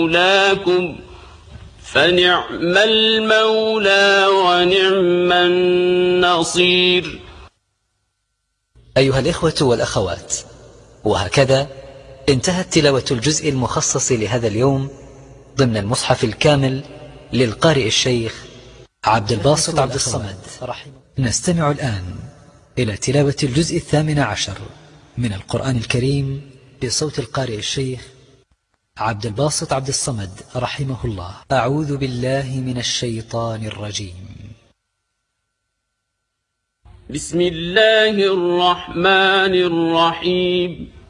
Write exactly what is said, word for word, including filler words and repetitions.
مولاكم فنعم المولى ونعم النصير. أيها الإخوة والأخوات، وهكذا انتهت تلاوة الجزء المخصص لهذا اليوم ضمن المصحف الكامل للقارئ الشيخ عبد الباسط عبد الصمد. نستمع الآن إلى تلاوة الجزء الثامن عشر من القرآن الكريم بصوت القارئ الشيخ عبد الباسط عبد الصمد رحمه الله. أعوذ بالله من الشيطان الرجيم. بسم الله الرحمن الرحيم.